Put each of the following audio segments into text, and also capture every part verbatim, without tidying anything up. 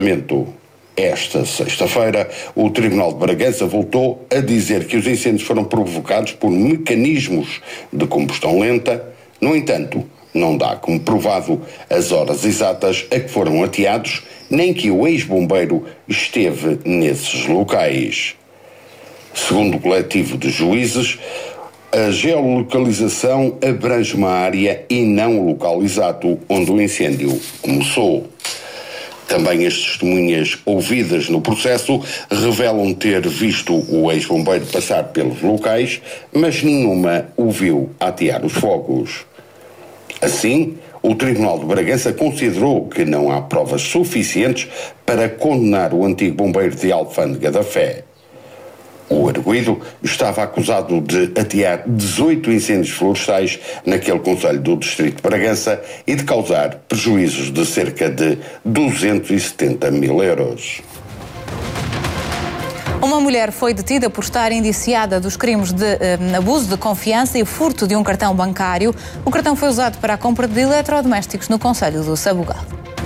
Esta sexta-feira, o Tribunal de Bragança voltou a dizer que os incêndios foram provocados por mecanismos de combustão lenta. No entanto, não dá como provado as horas exatas a que foram ateados, nem que o ex-bombeiro esteve nesses locais. Segundo o coletivo de juízes, a geolocalização abrange uma área e não o local exato onde o incêndio começou. Também as testemunhas ouvidas no processo revelam ter visto o ex-bombeiro passar pelos locais, mas nenhuma o viu atear os fogos. Assim, o Tribunal de Bragança considerou que não há provas suficientes para condenar o antigo bombeiro de Alfândega da Fé. O arguido estava acusado de atear dezoito incêndios florestais naquele concelho do distrito de Bragança e de causar prejuízos de cerca de duzentos e setenta mil euros. Uma mulher foi detida por estar indiciada dos crimes de eh, abuso de confiança e furto de um cartão bancário. O cartão foi usado para a compra de eletrodomésticos no concelho do Sabugal.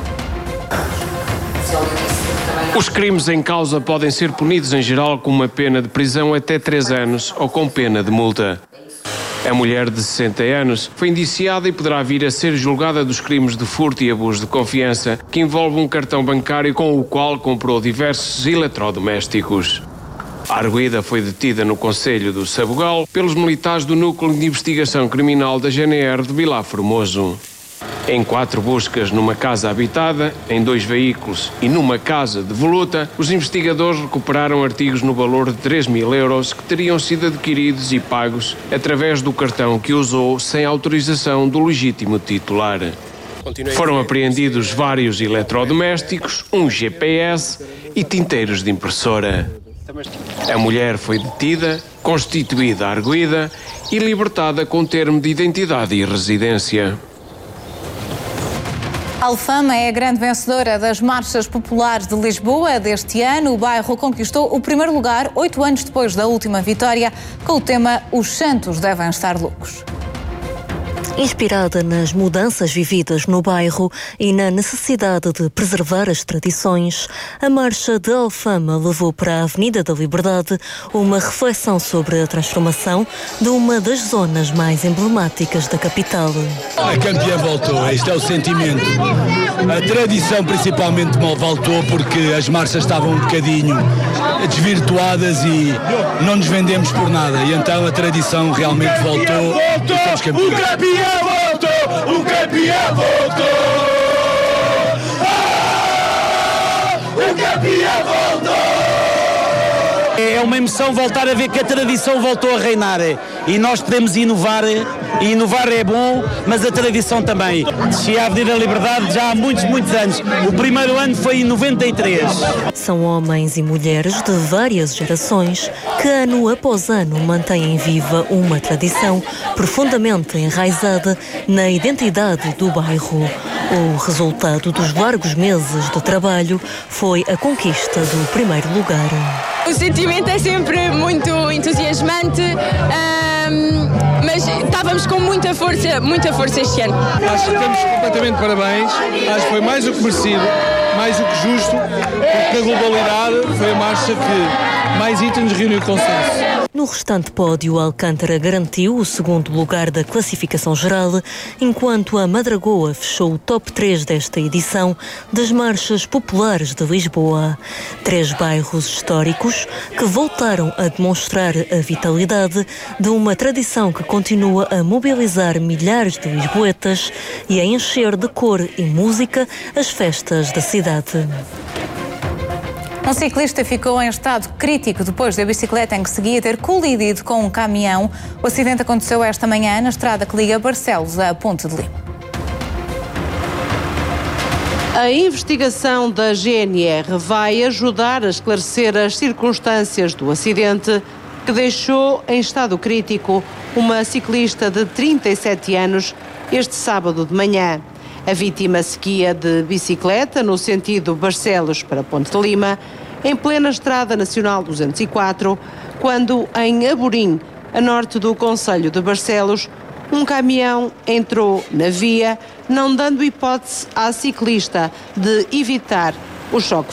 Os crimes em causa podem ser punidos em geral com uma pena de prisão até três anos ou com pena de multa. A mulher de sessenta anos foi indiciada e poderá vir a ser julgada dos crimes de furto e abuso de confiança que envolve um cartão bancário com o qual comprou diversos eletrodomésticos. A arguida foi detida no concelho do Sabugal pelos militares do Núcleo de Investigação Criminal da G N R de Vilar Formoso. Em quatro buscas numa casa habitada, em dois veículos e numa casa de voluta, os investigadores recuperaram artigos no valor de três mil euros que teriam sido adquiridos e pagos através do cartão que usou sem autorização do legítimo titular. Foram apreendidos vários eletrodomésticos, um G P S e tinteiros de impressora. A mulher foi detida, constituída arguida e libertada com termo de identidade e residência. Alfama é a grande vencedora das marchas populares de Lisboa deste ano. O bairro conquistou o primeiro lugar oito anos depois da última vitória, com o tema Os Santos Devem Estar Loucos. Inspirada nas mudanças vividas no bairro e na necessidade de preservar as tradições, a Marcha de Alfama levou para a Avenida da Liberdade uma reflexão sobre a transformação de uma das zonas mais emblemáticas da capital. A campeã voltou, este é o sentimento. A tradição principalmente mal voltou porque as marchas estavam um bocadinho desvirtuadas e não nos vendemos por nada. E então a tradição realmente voltou e somos campeões. Voltou, o campeão voltou! Ah, o campeão voltou! É uma emoção voltar a ver que a tradição voltou a reinar e nós podemos inovar, e inovar é bom, mas a tradição também. Desci à Avenida da Liberdade já há muitos, muitos anos. O primeiro ano foi em noventa e três. São homens e mulheres de várias gerações que ano após ano mantêm viva uma tradição profundamente enraizada na identidade do bairro. O resultado dos largos meses de trabalho foi a conquista do primeiro lugar. O sentimento é sempre muito entusiasmante, um, mas estávamos com muita força, muita força este ano. Acho que estamos completamente parabéns, acho que foi mais do que merecido, mais do que justo, porque na globalidade foi a marcha que mais itens reuniu consenso. No restante pódio, Alcântara garantiu o segundo lugar da classificação geral, enquanto a Madragoa fechou o top três desta edição das Marchas Populares de Lisboa. Três bairros históricos que voltaram a demonstrar a vitalidade de uma tradição que continua a mobilizar milhares de lisboetas e a encher de cor e música as festas da cidade. Um ciclista ficou em estado crítico depois da bicicleta em que seguia ter colidido com um caminhão. O acidente aconteceu esta manhã na estrada que liga Barcelos à Ponte de Lima. A investigação da G N R vai ajudar a esclarecer as circunstâncias do acidente que deixou em estado crítico uma ciclista de trinta e sete anos este sábado de manhã. A vítima seguia de bicicleta no sentido Barcelos para Ponte de Lima, em plena Estrada Nacional duzentos e quatro, quando em Amorim, a norte do concelho de Barcelos, um caminhão entrou na via, não dando hipótese à ciclista de evitar o choque